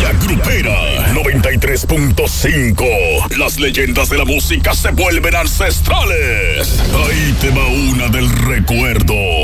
La Grupera 93.5. Las leyendas de la música se vuelven ancestrales. Ahí te va una del recuerdo.